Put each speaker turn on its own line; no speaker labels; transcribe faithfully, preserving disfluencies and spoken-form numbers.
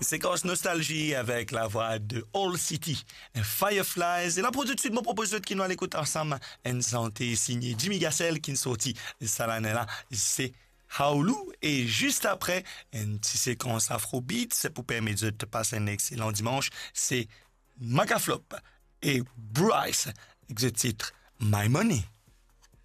Séquence nostalgie avec la voix de All City, Fireflies. Et là, pour tout de suite, mon propose qui nous allons écouter ensemble, une santé signée Jimmy Gassel qui nous sorti ça l'année là, c'est Haoulou. Et juste après, une petite séquence afrobeat, c'est pour permettre de te passer un excellent dimanche, c'est Macaflop et Bryce, avec le titre My Money.